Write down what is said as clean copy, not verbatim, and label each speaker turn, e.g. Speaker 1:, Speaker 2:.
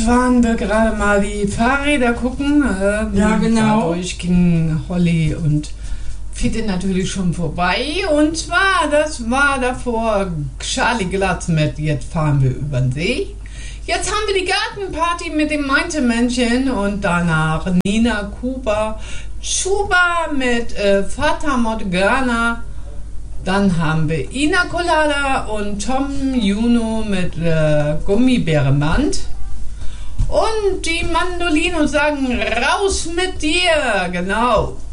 Speaker 1: waren wir gerade mal die Fahrräder gucken.
Speaker 2: Ja, genau.
Speaker 1: Dadurch gingen Holly und Fiete natürlich schon vorbei. Und zwar, das war davor Charlie Glatz mit Jetzt fahren wir über den See. Jetzt haben wir die Gartenparty mit dem Meinte-Männchen und danach Nina Kuba, Chuba mit Fata Morgana. Dann haben wir Ina Colada und Tom Juno mit Gummibärenband. Und die Mandolinos sagen, raus mit dir, genau.